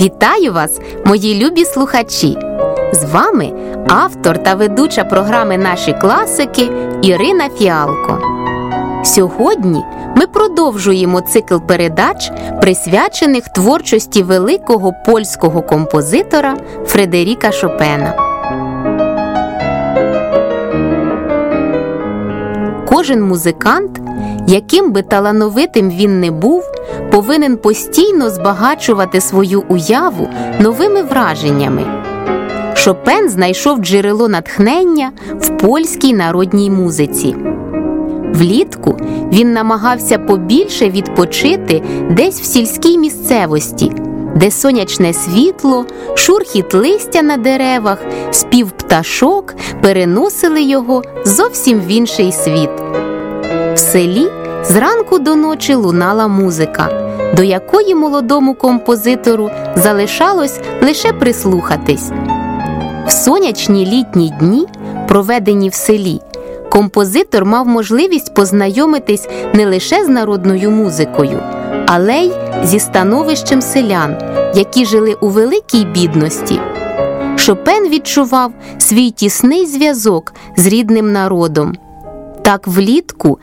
Вітаю вас, мої любі слухачі! З вами автор та ведуча програми «Наші класики» Ірина Фіалко. Сьогодні ми продовжуємо цикл передач, присвячених творчості великого польського композитора Фредеріка Шопена. Кожен музикант, яким би талановитим він не був, повинен постійно збагачувати свою уяву новими враженнями. Шопен знайшов джерело натхнення в польській народній музиці. Влітку він намагався побільше відпочити десь в сільській місцевості, де сонячне світло, шурхіт листя на деревах, спів пташок переносили його зовсім в інший світ. В селі зранку до ночі лунала музика, до якої молодому композитору залишалось лише прислухатись. В сонячні літні дні, проведені в селі, композитор мав можливість познайомитись не лише з народною музикою, але й зі становищем селян, які жили у великій бідності. Шопен відчував свій тісний зв'язок з рідним народом. Так, влітку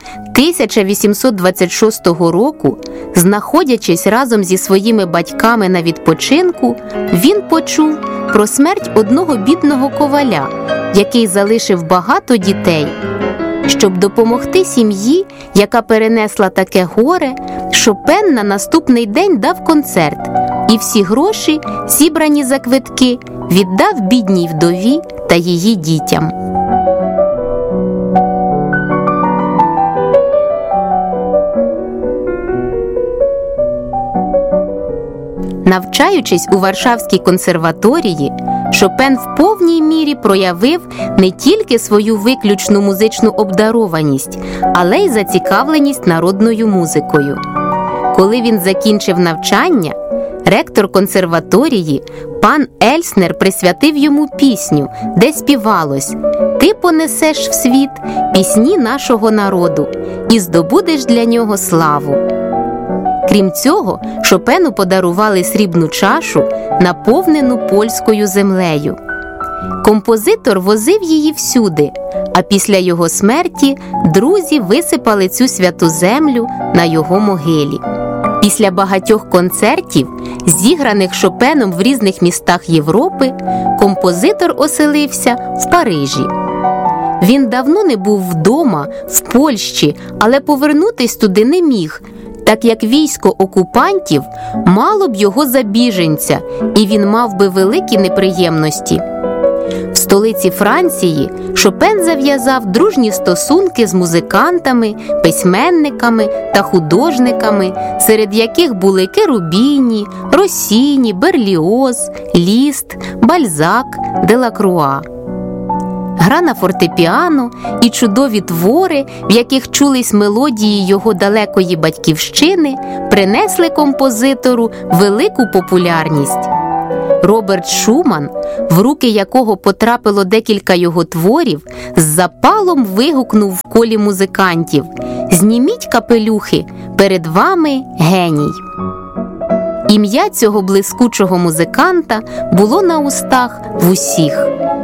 1826 року, знаходячись разом зі своїми батьками на відпочинку, він почув про смерть одного бідного коваля, який залишив багато дітей. Щоб допомогти сім'ї, яка перенесла таке горе, Шопен на наступний день дав концерт і всі гроші, зібрані за квитки, віддав бідній вдові та її дітям. Навчаючись у Варшавській консерваторії, Шопен в повній мірі проявив не тільки свою виключну музичну обдарованість, але й зацікавленість народною музикою. Коли він закінчив навчання, ректор консерваторії, пан Ельснер, присвятив йому пісню, де співалось: «Ти понесеш в світ пісні нашого народу і здобудеш для нього славу». Крім цього, Шопену подарували срібну чашу, наповнену польською землею. Композитор возив її всюди, а після його смерті друзі висипали цю святу землю на його могилі. Після багатьох концертів, зіграних Шопеном в різних містах Європи, композитор оселився в Парижі. Він давно не був вдома, в Польщі, але повернутись туди не міг, так як військо окупантів мало б його за біженця, і він мав би великі неприємності. В столиці Франції Шопен зав'язав дружні стосунки з музикантами, письменниками та художниками, серед яких були Керубіні, Россіні, Берліоз, Ліст, Бальзак, Делакруа. Гра на фортепіано і чудові твори, в яких чулись мелодії його далекої батьківщини, принесли композитору велику популярність. Роберт Шуман, в руки якого потрапило декілька його творів, з запалом вигукнув в колі музикантів: «Зніміть капелюхи, перед вами геній». Ім'я цього блискучого музиканта було на устах в усіх.